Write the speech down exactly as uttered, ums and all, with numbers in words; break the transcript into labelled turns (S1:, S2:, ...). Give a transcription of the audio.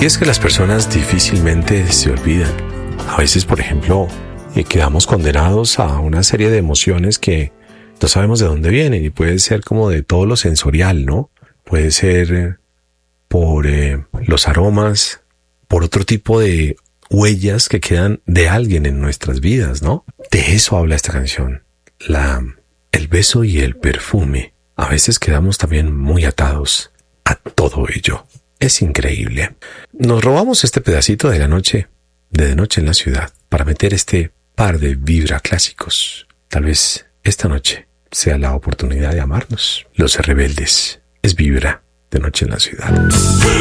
S1: Y es que las personas difícilmente se olvidan. A veces, por ejemplo, eh, quedamos condenados a una serie de emociones que no sabemos de dónde vienen y puede ser como de todo lo sensorial, ¿no? Puede ser eh, por eh, los aromas, por otro tipo de huellas que quedan de alguien en nuestras vidas, ¿no? De eso habla esta canción. La, el beso y el perfume. A veces quedamos también muy atados a todo ello. Es increíble. Nos robamos este pedacito de la noche, de De Noche en la Ciudad, para meter este par de vibra clásicos. Tal vez esta noche sea la oportunidad de amarnos. Los Rebeldes. Es Vibra, De Noche en la Ciudad.